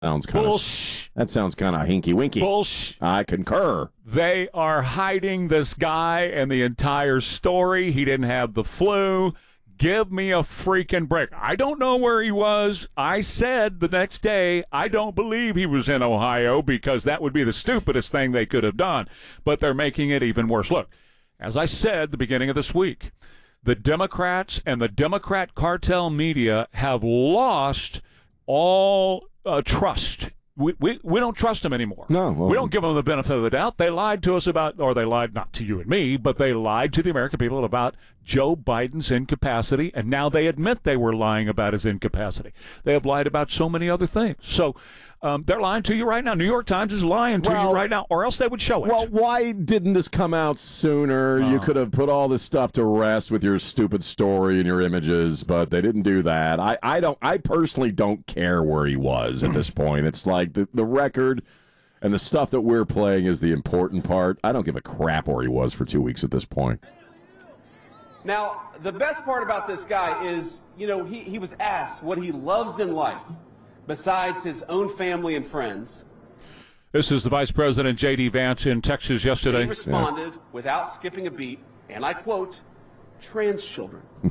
sounds kind of hinky winky. Bullshit. I concur. They are hiding this guy and the entire story. He didn't have the flu. Give me a freaking break. I don't know where he was. I said the next day, I don't believe he was in Ohio because that would be the stupidest thing they could have done. But they're making it even worse. Look, as I said the beginning of this week, the Democrats and the Democrat cartel media have lost all trust. We don't trust them anymore. No. Well, we don't give them the benefit of the doubt. They lied to us about, or they lied not to you and me, but they lied to the American people about Joe Biden's incapacity, and now they admit they were lying about his incapacity. They have lied about so many other things. So they're lying to you right now. New York Times is lying to you right now, or else they would show it. Well, why didn't this come out sooner? You could have put all this stuff to rest with your stupid story and your images, but they didn't do that. I personally don't care where he was at this point. It's like the record and the stuff that we're playing is the important part. I don't give a crap where he was for 2 weeks at this point. Now, the best part about this guy is, he was asked what he loves in life besides his own family and friends. This is the Vice President J.D. Vance in Texas yesterday. He responded without skipping a beat, and I quote, trans children. Do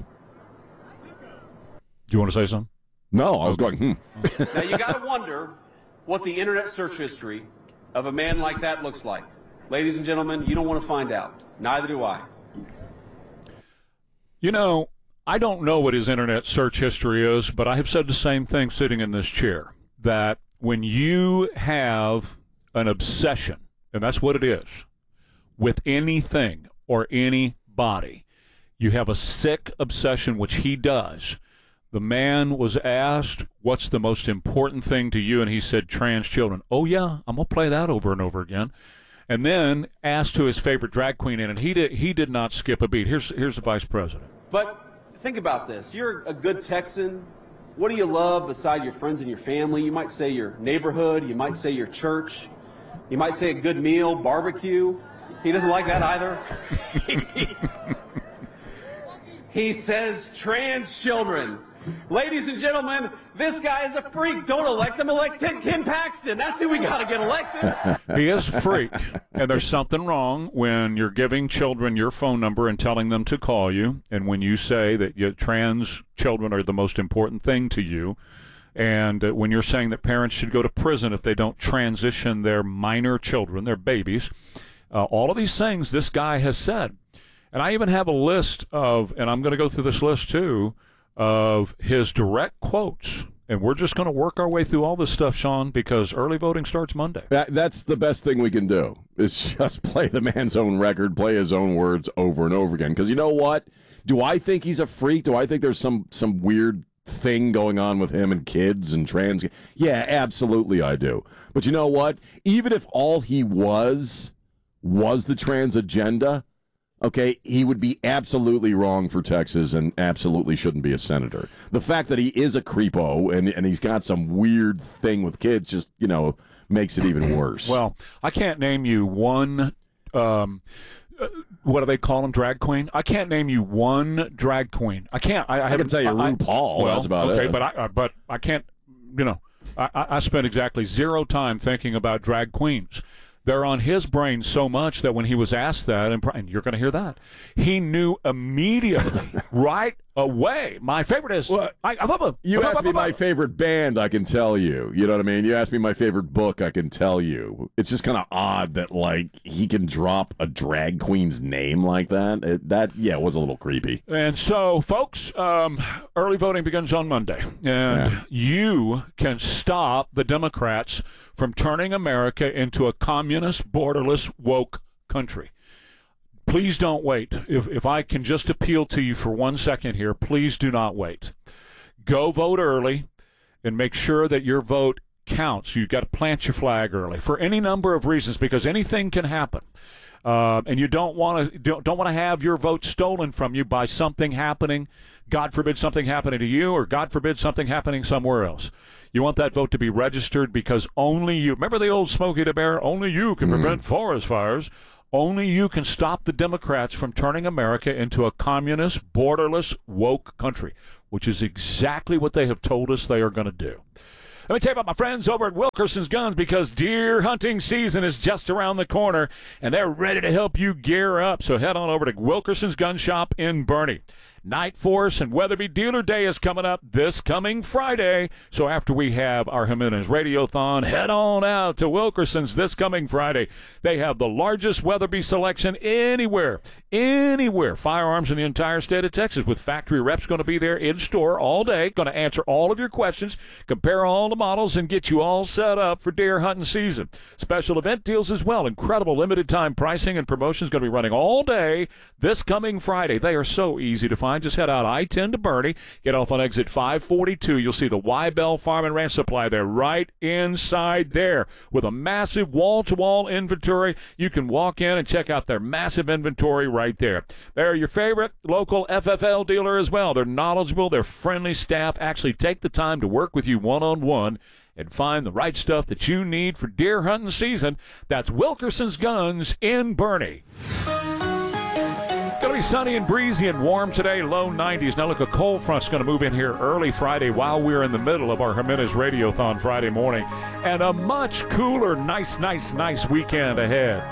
you want to say something? No, I was going, Now, you got to wonder what the internet search history of a man like that looks like. Ladies and gentlemen, you don't want to find out. Neither do I. I don't know what his internet search history is, but I have said the same thing sitting in this chair, that when you have an obsession, and that's what it is, with anything or anybody, you have a sick obsession, which he does. The man was asked, what's the most important thing to you? And he said, trans children. Oh, yeah, I'm going to play that over and over again. And then asked who his favorite drag queen is, and he did not skip a beat. Here's the vice president. But think about this. You're a good Texan. What do you love beside your friends and your family? You might say your neighborhood. You might say your church. You might say a good meal, barbecue. He doesn't like that either. He says trans children. Ladies and gentlemen, this guy is a freak. Don't elect him. Elect Ken Paxton. That's who we got to get elected. He is a freak, and there's something wrong when you're giving children your phone number and telling them to call you, and when you say that your trans children are the most important thing to you, and when you're saying that parents should go to prison if they don't transition their minor children, their babies, all of these things this guy has said. And I even have a list of, and I'm going to go through this list too, of his direct quotes. And we're just going to work our way through all this stuff, Sean, because early voting starts Monday. That's the best thing we can do, is just play the man's own record, play his own words over and over again. Because you know what? Do I think he's a freak? Do I think there's some weird thing going on with him and kids and trans? Yeah, absolutely I do. But you know what? Even if all he was the trans agenda, okay, he would be absolutely wrong for Texas and absolutely shouldn't be a senator. The fact that he is a creepo and he's got some weird thing with kids just, makes it even worse. Well, I can't name you one, what do they call them, drag queen? I can't name you one drag queen. I can't. I can tell you RuPaul. That's about it. Okay, but I can't, I spent exactly zero time thinking about drag queens. They're on his brain so much that when he was asked that, and you're going to hear that, he knew immediately, right away. My favorite is... Well, you asked me my favorite band, I can tell you. You know what I mean? You asked me my favorite book, I can tell you. It's just kind of odd that, he can drop a drag queen's name like that. That was a little creepy. And so, folks, early voting begins on Monday. And you can stop the Democrats from turning America into a communist, borderless, woke country. Please don't wait. If I can just appeal to you for 1 second here, please do not wait. Go vote early and make sure that your vote counts. You've got to plant your flag early for any number of reasons, because anything can happen. And you don't want to have your vote stolen from you by something happening. God forbid something happening to you, or God forbid something happening somewhere else. You want that vote to be registered, because only you, remember the old Smokey the Bear? Only you can prevent forest fires. Only you can stop the Democrats from turning America into a communist, borderless, woke country, which is exactly what they have told us they are going to do. Let me tell you about my friends over at Wilkerson's Guns, because deer hunting season is just around the corner, and they're ready to help you gear up. So head on over to Wilkerson's Gun Shop in Bernie. Night Force and Weatherby Dealer Day is coming up this coming Friday. So after we have our Jimenez Radiothon, head on out to Wilkerson's this coming Friday. They have the largest Weatherby selection anywhere. Firearms in the entire state of Texas, with factory reps going to be there in store all day, going to answer all of your questions, compare all the models, and get you all set up for deer hunting season. Special event deals as well. Incredible limited time pricing and promotions going to be running all day this coming Friday. They are so easy to find. Just head out I-10 to Bernie, get off on exit 542. You'll see the Wybell Farm and Ranch Supply there, right inside there, with a massive wall-to-wall inventory. You can walk in and check out their massive inventory right there. They're your favorite local FFL dealer as well. They're knowledgeable, they're friendly staff, actually take the time to work with you one-on-one and find the right stuff that you need for deer hunting season. That's Wilkerson's Guns in Bernie. Going to be sunny and breezy and warm today, low 90s. Now look, a cold front's going to move in here early Friday while we're in the middle of our Jimenez Radiothon Friday morning. And a much cooler, nice weekend ahead.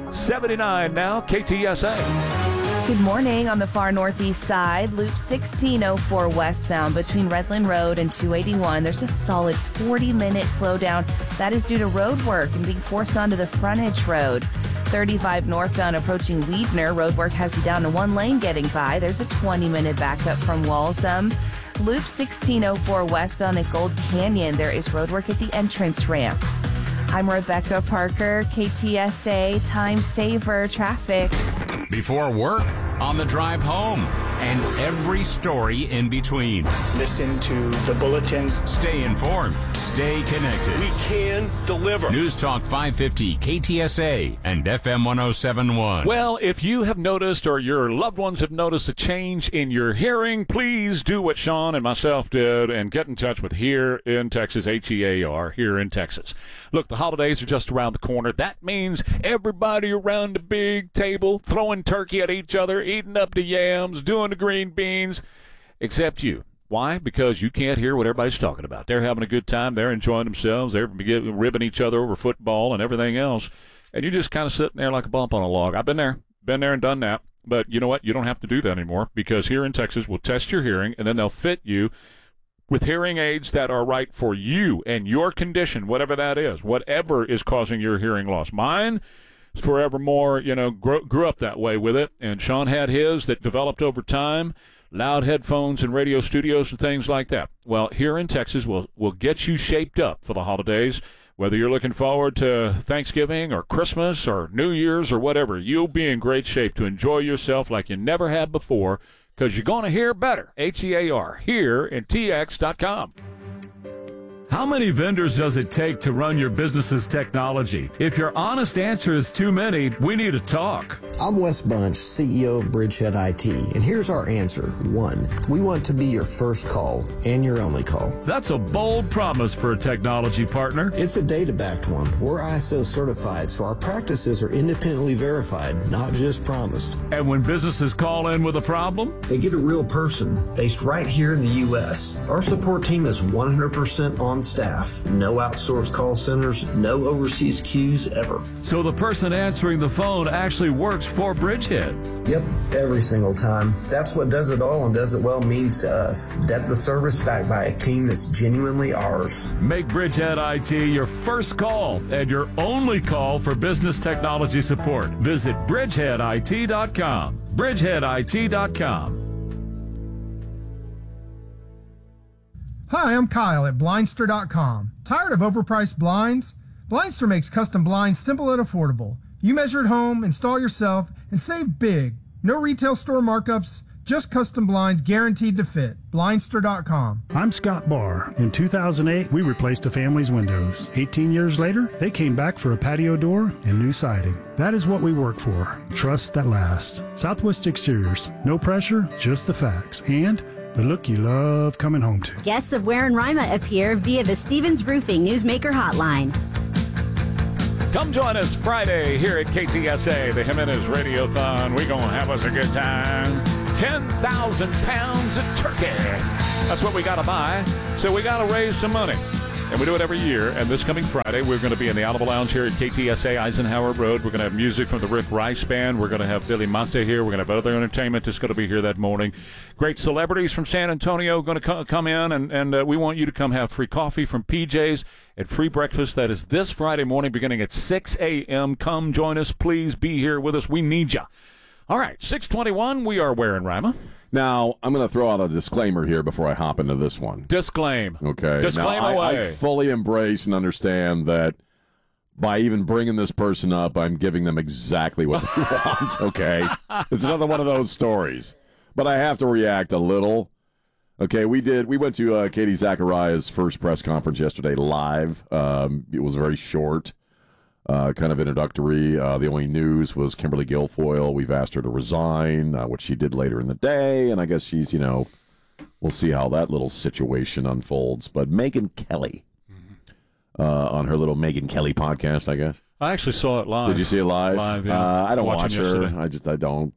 79 now, KTSA. Good morning. On the far northeast side, Loop 1604 westbound between Redland Road and 281. There's a solid 40-minute slowdown. That is due to road work and being forced onto the frontage road. 35 northbound approaching Weidner. Roadwork has you down to one lane getting by. There's a 20-minute backup from Walsum. Loop 1604 westbound at Gold Canyon. There is roadwork at the entrance ramp. I'm Rebecca Parker, KTSA Time Saver Traffic. Before work, on the drive home, and every story in between. Listen to the bulletins. Stay informed. Stay connected. We can deliver. News Talk 550, KTSA, and FM 1071. Well, if you have noticed or your loved ones have noticed a change in your hearing, please do what Sean and myself did and get in touch with Here in Texas, HEAR, Here in Texas. Look, the holidays are just around the corner. That means everybody around the big table throwing turkey at each other, eating up the yams, doing the green beans, except you. Why? Because you can't hear what everybody's talking about. They're having a good time. They're enjoying themselves. They're ribbing each other over football and everything else. And you're just kind of sitting there like a bump on a log. I've been there and done that. But you know what? You don't have to do that anymore, because Here in Texas will test your hearing, and then they'll fit you with hearing aids that are right for you and your condition, whatever that is, whatever is causing your hearing loss. Mine, forevermore, grew up that way with it. And Sean had his that developed over time. Loud headphones and radio studios and things like that. Well, Here in Texas will get you shaped up for the holidays. Whether you're looking forward to Thanksgiving or Christmas or New Year's or whatever, you'll be in great shape to enjoy yourself like you never had before, because you're going to hear better. HEAR, here in TX.com. How many vendors does it take to run your business's technology? If your honest answer is too many, we need to talk. I'm Wes Bunch, CEO of Bridgehead IT, and here's our answer. 1, we want to be your first call and your only call. That's a bold promise for a technology partner. It's a data-backed one. We're ISO certified, so our practices are independently verified, not just promised. And when businesses call in with a problem, they get a real person based right here in the U.S. Our support team is 100% on staff. No outsourced call centers, no overseas queues ever. So the person answering the phone actually works for Bridgehead. Yep, every single time. That's what does it all and does it well means to us. Depth of service backed by a team that's genuinely ours. Make Bridgehead IT your first call and your only call for business technology support. Visit bridgeheadit.com. bridgeheadit.com. Hi, I'm Kyle at Blindster.com. Tired of overpriced blinds? Blindster makes custom blinds simple and affordable. You measure at home, install yourself, and save big. No retail store markups, just custom blinds guaranteed to fit. Blindster.com. I'm Scott Barr. In 2008, we replaced a family's windows. 18 years later, they came back for a patio door and new siding. That is what we work for. Trust that lasts. Southwest Exteriors. No pressure, just the facts. And the look you love coming home to. Guests of Ware and Rima appear via the Stevens Roofing Newsmaker Hotline. Come join us Friday here at KTSA, the Jimenez Radiothon. We're going to have us a good time. 10,000 pounds of turkey. That's what we got to buy. So we got to raise some money. And we do it every year. And this coming Friday, we're going to be in the Olive Lounge here at KTSA Eisenhower Road. We're going to have music from the Rick Rice Band. We're going to have Billy Mante here. We're going to have other entertainment that's going to be here that morning. Great celebrities from San Antonio going to come in, and we want you to come have free coffee from PJ's and free breakfast. That is this Friday morning beginning at 6 a.m. Come join us. Please be here with us. We need you. All right, 6:21, we are where in Rima? Now, I'm going to throw out a disclaimer here before I hop into this one. Disclaim. Okay. Disclaim now, away. I fully embrace and understand that by even bringing this person up, I'm giving them exactly what they want, okay? It's another one of those stories. But I have to react a little. Okay, we went to Katie Zachariah's first press conference yesterday live. It was very short. Kind of introductory. The only news was Kimberly Guilfoyle. We've asked her to resign, which she did later in the day, and I guess she's, we'll see how that little situation unfolds. But Megyn Kelly, on her little Megyn Kelly podcast, I guess. I actually saw it live. Did you see it live? Live, yeah. I don't watch yesterday. her. I don't.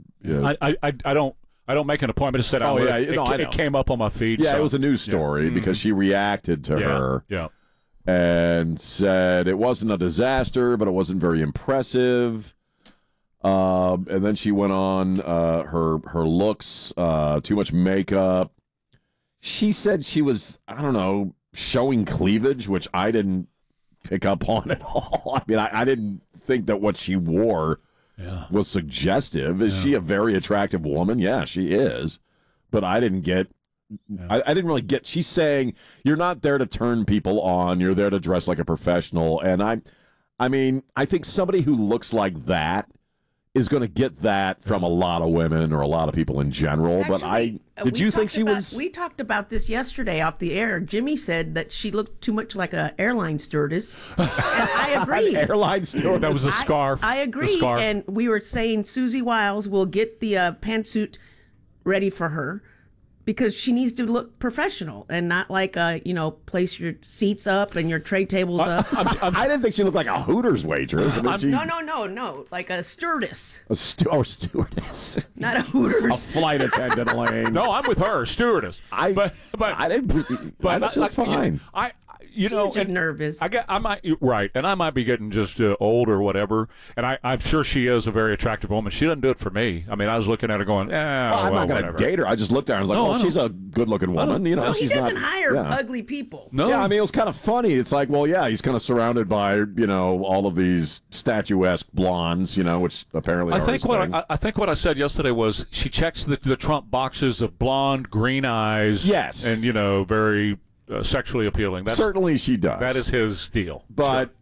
I don't make an appointment to sit down. It came up on my feed. Yeah, so. it was a news story because she reacted to her. Yeah. And said it wasn't a disaster, but it wasn't very impressive. And then she went on her looks, too much makeup. She said she was, I don't know, showing cleavage, which I didn't pick up on at all. I mean, I didn't think that what she wore was suggestive. Is she a very attractive woman? Yeah, she is. But I didn't get... I didn't really get. She's saying you're not there to turn people on. You're there to dress like a professional. And I mean, I think somebody who looks like that is going to get that from a lot of women or a lot of people in general. Actually, but did you think she was? We talked about this yesterday off the air. Jimmy said that she looked too much like an airline stewardess. And I agreed. An airline stewardess. That was a scarf. I agree. And we were saying Susie Wiles will get the pantsuit ready for her, because she needs to look professional and not like, place your seats up and your tray tables up. I didn't think she looked like a Hooters waitress. No. Like a stewardess. Stewardess. Not a Hooters. A flight attendant, Elaine. No, I'm with her, stewardess. I didn't. But that looked fine. She was just nervous. I might be getting just old or whatever, and I'm sure she is a very attractive woman. She doesn't do it for me. I mean, I was looking at her going, I'm not going to date her. I just looked at her and was like, she's a good-looking woman. He she's doesn't not, hire ugly people. No. Yeah, I mean, it was kind of funny. It's like, he's kind of surrounded by, all of these statuesque blondes, which apparently I think what I said yesterday was she checks the Trump boxes of blonde, green eyes. Yes. And, very... sexually appealing. Certainly she does. That is his deal. But,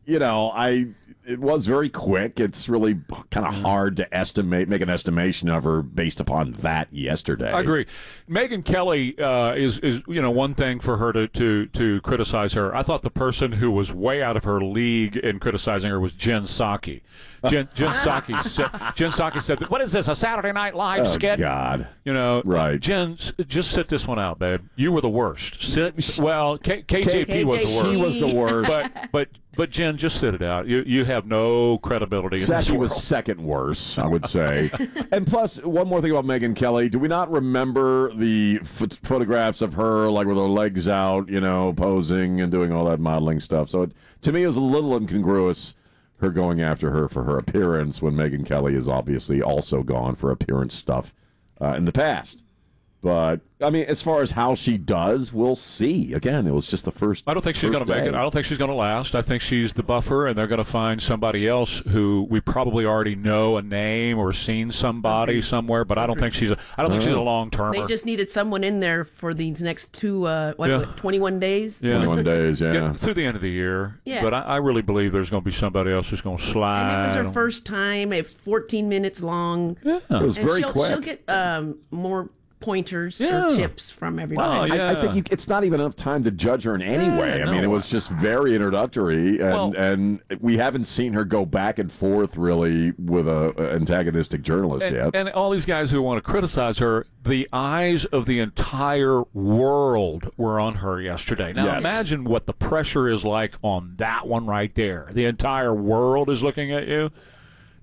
it was very quick. It's really kind of hard to make an estimation of her based upon that yesterday. I agree. Megyn Kelly is one thing for her to criticize her. I thought the person who was way out of her league in criticizing her was Jen Psaki. Jen Psaki said, "What is this, a Saturday Night Live skit?" God. Right. Jen, just sit this one out, babe. You were the worst. KJP was the worst. She was the worst. But Jen, just sit it out. You have no credibility in this Psaki world. was second worst, I would say. And plus, one more thing about Megyn Kelly. Do we not remember the photographs of her, like with her legs out, posing and doing all that modeling stuff? So to me, it was a little incongruous, her going after her for her appearance when Megyn Kelly is obviously also gone for appearance stuff in the past. But, I mean, as far as how she does, we'll see. Again, it was just the first I don't think she's going to make it. I don't think she's going to last. I think she's the buffer, and they're going to find somebody else who we probably already know a name or seen somebody somewhere, but I don't think she's a long-termer. They just needed someone in there for these next 21 days? Yeah. 21 days, yeah. Through the end of the year. Yeah. But I really believe there's going to be somebody else who's going to slide. And it was her first time. It was 14 minutes long. Yeah. It was very quick. She'll get more pointers or tips from everybody. I think it's not even enough time to judge her in any way. I mean, it was just very introductory, and we haven't seen her go back and forth really with an antagonistic journalist yet. And all these guys who want to criticize her, the eyes of the entire world were on her yesterday. Now, imagine what the pressure is like on that one right there. The entire world is looking at you.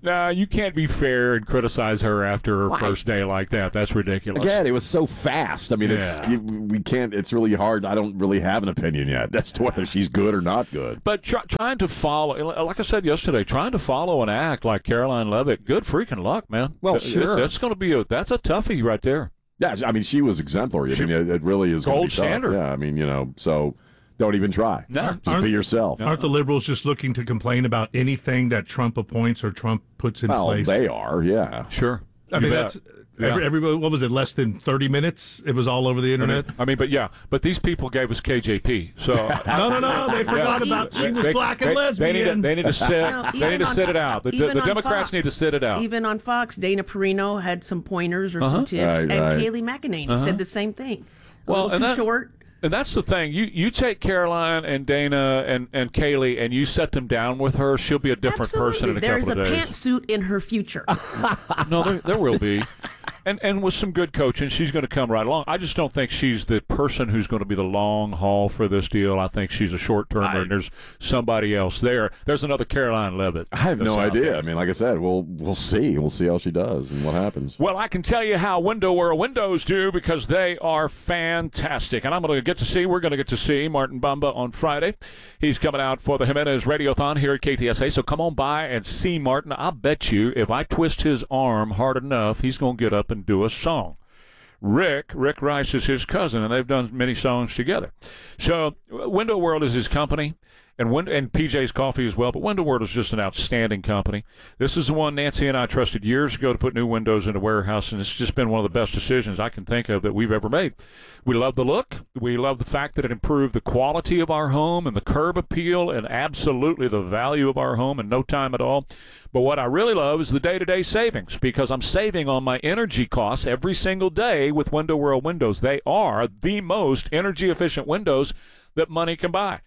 No, you can't be fair and criticize her after her first day like that. That's ridiculous. Again, it was so fast. I mean, we can't. It's really hard. I don't really have an opinion yet as to whether she's good or not good. But trying to follow, like I said yesterday, trying to follow and act like Caroline Leavitt, good freaking luck, man. Well, sure. That's going to be that's a toughie right there. Yeah, I mean, she was exemplary. I mean, it really is gold gonna be tough. standard. Yeah, I mean, so don't even try. No. Just be yourself. Aren't the liberals just looking to complain about anything that Trump appoints or Trump puts in place? They are, yeah. Sure. I mean, that's everybody. What was it? Less than 30 minutes. It was all over the internet. But these people gave us KJP. So no, they forgot about she was black and lesbian. They need to sit. They need to sit it out. The Democrats need to sit it out. Even on Fox, Dana Perino had some pointers or some tips, and Kayleigh McEnany said the same thing. Well, too short. And that's the thing. You take Caroline and Dana and Kayleigh and you set them down with her, she'll be a different person in a couple of days. There's a pantsuit in her future. No, there will be. And with some good coaching, she's going to come right along. I just don't think she's the person who's going to be the long haul for this deal. I think she's a short-termer, and there's somebody else there. There's another Caroline Leavitt. I have no idea. I mean, like I said, we'll see. We'll see how she does and what happens. Well, I can tell you how Window World Windows do because they are fantastic. And we're going to get to see Martin Bamba on Friday. He's coming out for the Jimenez Radiothon here at KTSA. So come on by and see Martin. I bet you if I twist his arm hard enough, he's going to get up and do a song. Rick Rice is his cousin, and they've done many songs together. So Window World is his company, and PJ's Coffee as well, but Window World is just an outstanding company. This is the one Nancy and I trusted years ago to put new windows in a warehouse, and it's just been one of the best decisions I can think of that we've ever made. We love the look. We love the fact that it improved the quality of our home and the curb appeal and absolutely the value of our home in no time at all. But what I really love is the day-to-day savings because I'm saving on my energy costs every single day with Window World windows. They are the most energy-efficient windows that money can buy.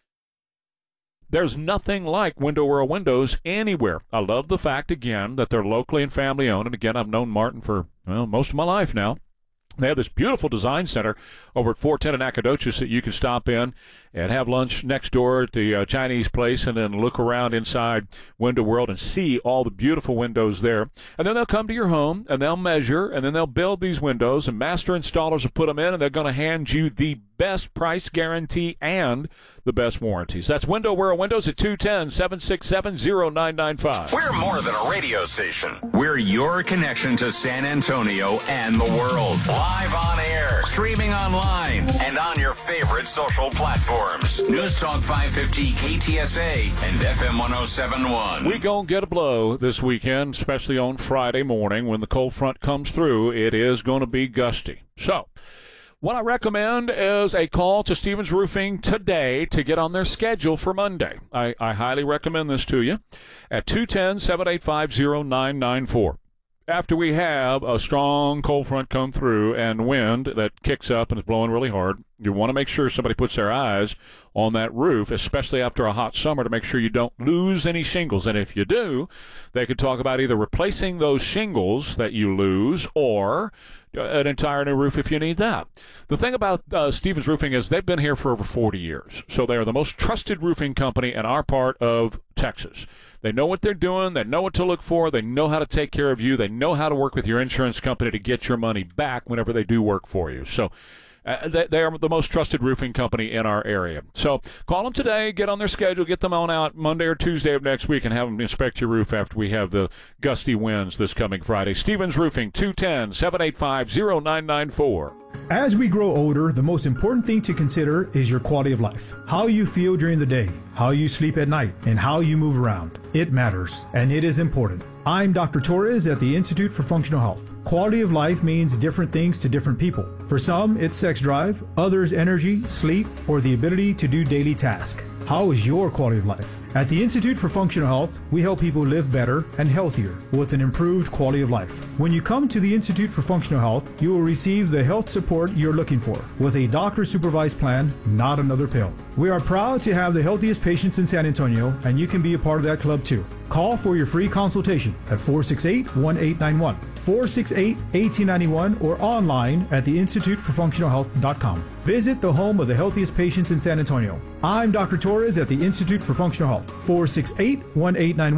There's nothing like Window World windows anywhere. I love the fact, again, that they're locally and family-owned. And, again, I've known Martin for most of my life now. They have this beautiful design center over at 410 in Nacogdoches that you can stop in and have lunch next door at the Chinese place and then look around inside Window World and see all the beautiful windows there. And then they'll come to your home and they'll measure and then they'll build these windows and master installers will put them in and they're going to hand you the best price guarantee and the best warranties. That's Window World Windows at 210-767-0995. We're more than a radio station. We're your connection to San Antonio and the world. Live on air, streaming online, and on your favorite social platforms. News Talk 550 KTSA and FM 1071. We gonna get a blow this weekend, especially on Friday morning when the cold front comes through. It is going to be gusty. So what I recommend is a call to Stevens Roofing today to get on their schedule for Monday. I highly recommend this to you at 210-785-0994. After we have a strong cold front come through and wind that kicks up and is blowing really hard, you want to make sure somebody puts their eyes on that roof, especially after a hot summer, to make sure you don't lose any shingles. And if you do, they could talk about either replacing those shingles that you lose or an entire new roof if you need that. The thing about Stevens Roofing is they've been here for over 40 years. So they are the most trusted roofing company in our part of Texas. They know what they're doing. They know what to look for. They know how to take care of you. They know how to work with your insurance company to get your money back whenever they do work for you. So they are the most trusted roofing company in our area. So call them today, get on their schedule, get them on out Monday or Tuesday of next week, and have them inspect your roof after we have the gusty winds this coming Friday. Stevens Roofing, 210-785-0994. As we grow older, the most important thing to consider is your quality of life. How you feel during the day, how you sleep at night, and how you move around. It matters, and it is important. I'm Dr. Torres at the Institute for Functional Health. Quality of life means different things to different people. For some, it's sex drive, others energy, sleep, or the ability to do daily tasks. How is your quality of life? At the Institute for Functional Health, we help people live better and healthier with an improved quality of life. When you come to the Institute for Functional Health, you will receive the health support you're looking for with a doctor-supervised plan, not another pill. We are proud to have the healthiest patients in San Antonio, and you can be a part of that club too. Call for your free consultation at 468-1891, 468-1891, or online at theinstituteforfunctionalhealth.com. Visit the home of the healthiest patients in San Antonio. I'm Dr. Torres at the Institute for Functional Health, 468-1891,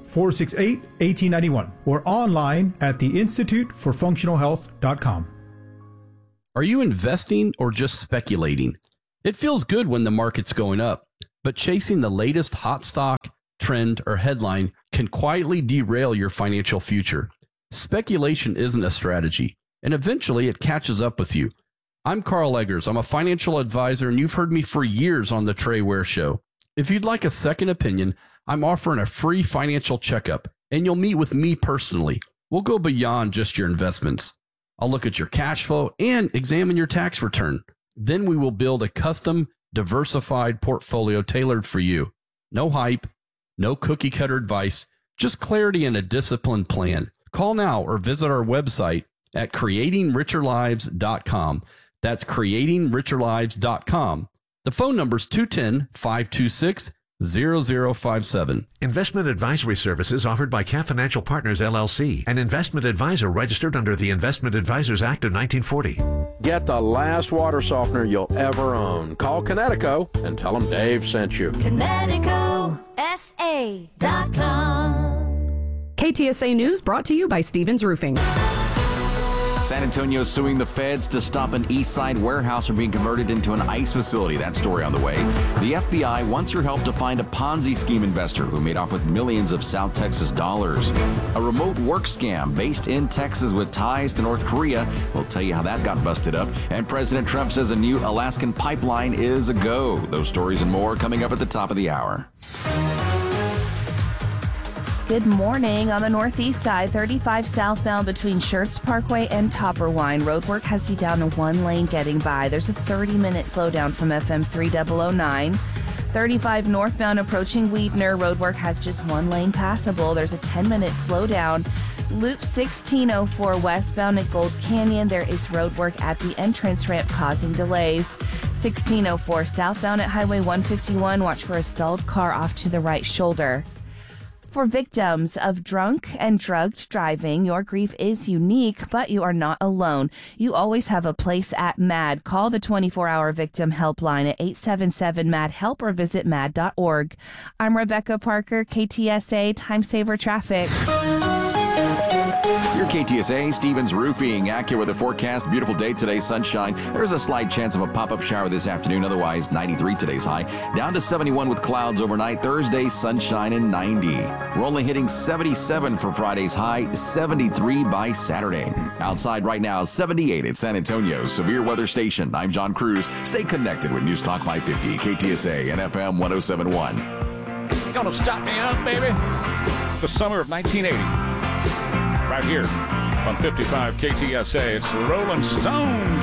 468-1891 or online at theinstituteforfunctionalhealth.com. Are you investing or just speculating? It feels good when the market's going up, but chasing the latest hot stock, trend, or headline can quietly derail your financial future. Speculation isn't a strategy, and eventually it catches up with you. I'm Carl Eggers. I'm a financial advisor, and you've heard me for years on the Trey Ware Show. If you'd like a second opinion, I'm offering a free financial checkup, and you'll meet with me personally. We'll go beyond just your investments. I'll look at your cash flow and examine your tax return. Then we will build a custom, diversified portfolio tailored for you. No hype, no cookie cutter advice, just clarity and a disciplined plan. Call now or visit our website at creatingricherlives.com. That's creatingricherlives.com. The phone number is 210-526-0057. Investment advisory services offered by Camp Financial Partners, LLC, an investment advisor registered under the Investment Advisors Act of 1940. Get the last water softener you'll ever own. Call Connecticut and tell them Dave sent you. ConnecticutSA.com. KTSA News brought to you by Stevens Roofing. San Antonio suing the feds to stop an East Side warehouse from being converted into an ICE facility. That story on the way. The FBI wants your help to find a Ponzi scheme investor who made off with millions of South Texas dollars. A remote work scam based in Texas with ties to North Korea. We'll tell you how that got busted up. And President Trump says a new Alaskan pipeline is a go. Those stories and more coming up at the top of the hour. Good morning. On the northeast side, 35 southbound between Schertz Parkway and Topperwine. Roadwork has you down to one lane getting by. There's a 30-minute slowdown from FM 3009. 35 northbound approaching Weidner. Roadwork has just one lane passable. There's a 10-minute slowdown. Loop 1604 westbound at Gold Canyon. There is roadwork at the entrance ramp causing delays. 1604 southbound at Highway 151. Watch for a stalled car off to the right shoulder. For victims of drunk and drugged driving, your grief is unique, but you are not alone. You always have a place at MAD. Call the 24-hour victim helpline at 877-MAD-HELP or visit mad.org. I'm Rebecca Parker, KTSA Time Saver Traffic. Your KTSA, Stevens Roofing. AccuWeather with a forecast. Beautiful day today, sunshine. There's a slight chance of a pop-up shower this afternoon. Otherwise, 93 today's high. Down to 71 with clouds overnight. Thursday, sunshine and 90. We're only hitting 77 for Friday's high, 73 by Saturday. Outside right now, 78 at San Antonio's Severe Weather Station. I'm John Cruz. Stay connected with News Talk 550, KTSA and FM 107.1. Gonna stop me up, baby. The summer of 1980. Right here on 55 KTSA, it's the Rolling Stones.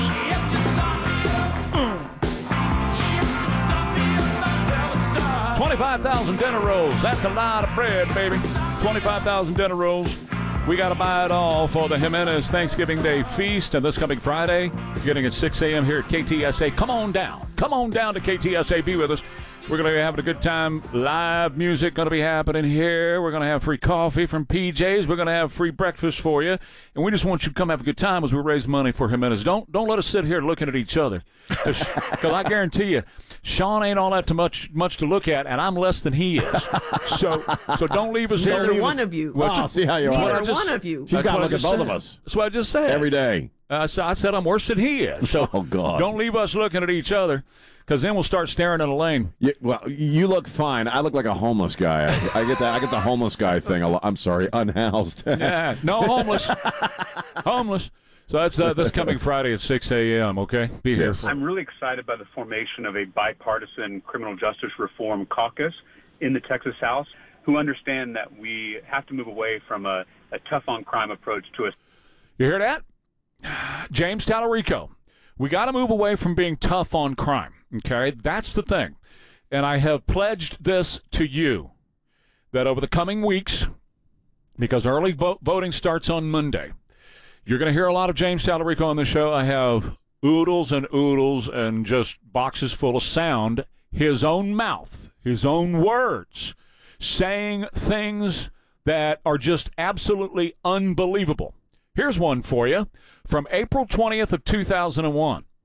25,000 dinner rolls. That's a lot of bread, baby. 25,000 dinner rolls. We got to buy it all for the Jimenez Thanksgiving Day feast. And this coming Friday, beginning at 6 a.m. here at KTSA. Come on down. Come on down to KTSA. Be with us. We're going to be having a good time. Live music going to be happening here. We're going to have free coffee from PJ's. We're going to have free breakfast for you. And we just want you to come have a good time as we raise money for Jimenez. Don't let us sit here looking at each other. Because I guarantee you, Sean ain't all that much to look at, and I'm less than he is. So don't leave us here. Neither one of you. I'll see how you are. Neither one of you. She's got to look at both of us. That's what I just said. Every day. So I said I'm worse than he is. So oh, God. Don't leave us looking at each other. Because then we'll start staring at a lane. Yeah, well, you look fine. I look like a homeless guy. I get that. I get the homeless guy thing a lot. I'm sorry, unhoused. Yeah, no homeless. Homeless. So that's this coming Friday at 6 a.m., okay? Be here. I'm really excited by the formation of a bipartisan criminal justice reform caucus in the Texas House who understand that we have to move away from a tough-on-crime approach to a... You hear that? James Tallarico. We got to move away from being tough on crime, okay? That's the thing. And I have pledged this to you, that over the coming weeks, because early voting starts on Monday, you're going to hear a lot of James Tallarico on the show. I have oodles and just boxes full of sound, his own mouth, his own words, saying things that are just absolutely unbelievable. Here's one for you. From April 20th of 2001,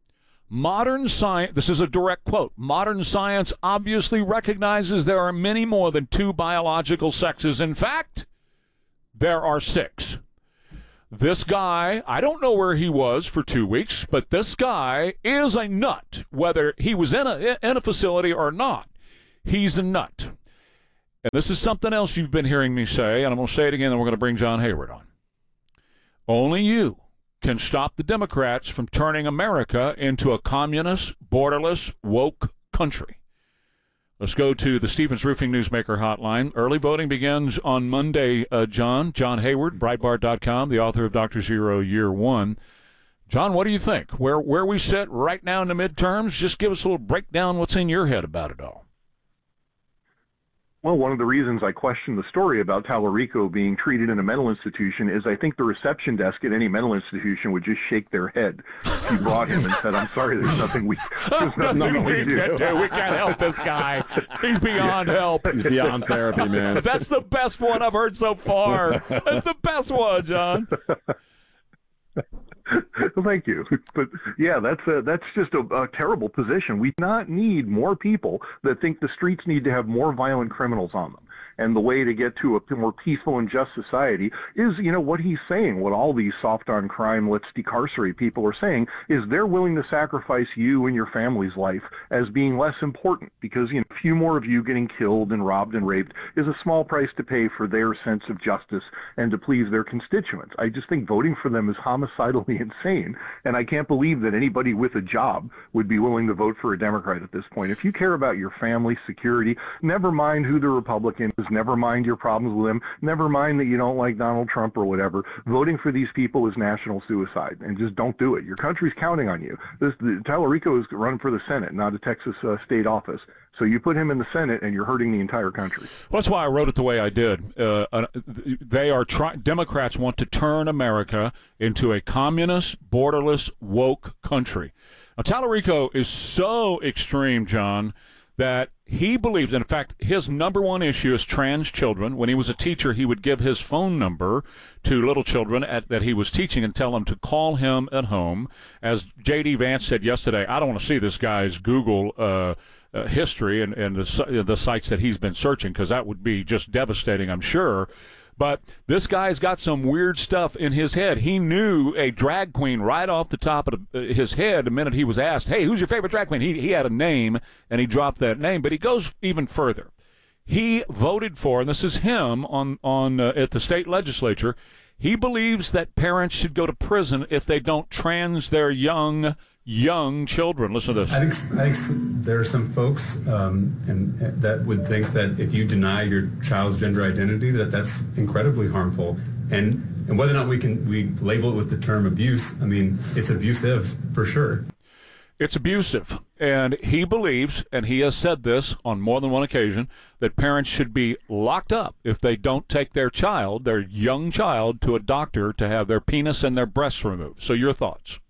Modern science, this is a direct quote, modern science obviously recognizes there are many more than 2 biological sexes. In fact, there are 6. This guy, I don't know where he was for 2 weeks, but this guy is a nut, whether he was in a facility or not. He's a nut. And this is something else you've been hearing me say, and I'm going to say it again, and we're going to bring John Hayward on. Only you can stop the Democrats from turning America into a communist, borderless, woke country. Let's go to the Stevens Roofing Newsmaker Hotline. Early voting begins on Monday, John. John Hayward, Breitbart.com, the author of Dr. Zero Year One. John, what do you think? Where we sit right now in the midterms? Just give us a little breakdown what's in your head about it all. Well, one of the reasons I question the story about Tallarico being treated in a mental institution is I think the reception desk at any mental institution would just shake their head if you brought him and said, I'm sorry, there's nothing we can do. We can't help this guy. He's beyond help. He's beyond therapy, man. That's the best one I've heard so far. That's the best one, John. Well, thank you. But yeah, that's just a terrible position. We do not need more people that think the streets need to have more violent criminals on them. And the way to get to a more peaceful and just society is, what he's saying, what all these soft on crime, let's decarcerate people are saying, is they're willing to sacrifice you and your family's life as being less important because, a few more of you getting killed and robbed and raped is a small price to pay for their sense of justice and to please their constituents. I just think voting for them is homicidally insane. And I can't believe that anybody with a job would be willing to vote for a Democrat at this point. If you care about your family security, never mind who the Republican is, never mind your problems with them, never mind that you don't like Donald Trump or whatever. Voting for these people is national suicide, and just don't do it. Your country's counting on you. Tallarico is running for the Senate, not a Texas state office. So you put him in the Senate, and you're hurting the entire country. Well, that's why I wrote it the way I did. Democrats want to turn America into a communist, borderless, woke country. Now, Tallarico is so extreme, John, that he believes, in fact, his number one issue is trans children. When he was a teacher, he would give his phone number to little children that he was teaching and tell them to call him at home. As J.D. Vance said yesterday, I don't want to see this guy's Google history and the sites that he's been searching, because that would be just devastating, I'm sure. But this guy's got some weird stuff in his head. He knew a drag queen right off the top of his head the minute he was asked, hey, who's your favorite drag queen? He had a name, and he dropped that name. But he goes even further. He voted for, and this is him on at the state legislature, he believes that parents should go to prison if they don't trans their young children. Listen to this. I think there are some folks and that would think that if you deny your child's gender identity, that's incredibly harmful. And whether or not we label it with the term abuse, I mean, it's abusive for sure. It's abusive. And he believes, and he has said this on more than one occasion, that parents should be locked up if they don't take their young child, to a doctor to have their penis and their breasts removed. So your thoughts?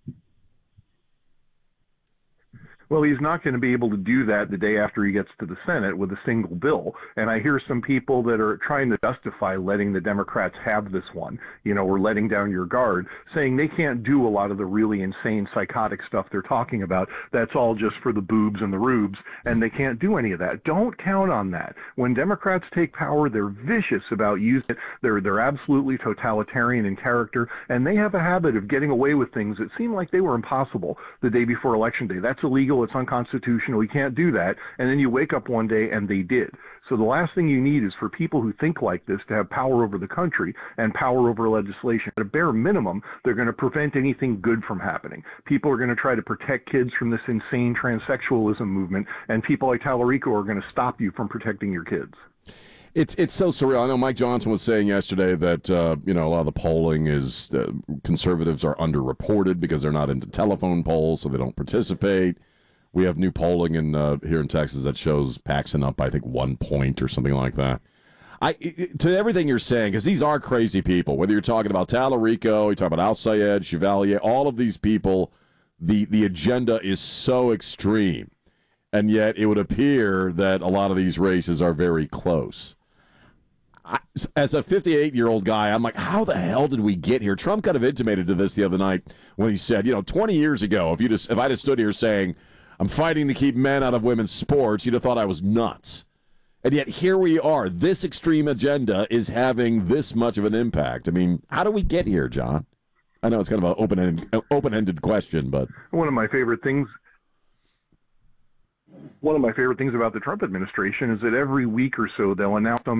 Well, he's not going to be able to do that the day after he gets to the Senate with a single bill. And I hear some people that are trying to justify letting the Democrats have this one, or letting down your guard, saying they can't do a lot of the really insane psychotic stuff they're talking about. That's all just for the boobs and the rubes, and they can't do any of that. Don't count on that. When Democrats take power, they're vicious about using it. They're absolutely totalitarian in character, and they have a habit of getting away with things that seem like they were impossible the day before Election Day. That's illegal. It's unconstitutional. We can't do that. And then you wake up one day and they did. So the last thing you need is for people who think like this to have power over the country and power over legislation. At a bare minimum, they're going to prevent anything good from happening. People are going to try to protect kids from this insane transsexualism movement, and people like Tallarico are going to stop you from protecting your kids. It's so surreal. I know Mike Johnson was saying yesterday that a lot of the polling is conservatives are underreported because they're not into telephone polls, so they don't participate. We have new polling here in Texas that shows Paxton up, I think, 1 point or something like that. To everything you're saying, because these are crazy people, whether you're talking about Tallarico, you're talking about Al-Sayed, Chevalier, all of these people, the agenda is so extreme. And yet it would appear that a lot of these races are very close. As a 58-year-old guy, I'm like, how the hell did we get here? Trump kind of intimated to this the other night when he said, 20 years ago, if I'd have stood here saying, I'm fighting to keep men out of women's sports, you'd have thought I was nuts. And yet here we are. This extreme agenda is having this much of an impact. I mean, how do we get here, John? I know it's kind of an open-ended question, but one of my favorite things about the Trump administration is that every week or so they'll announce some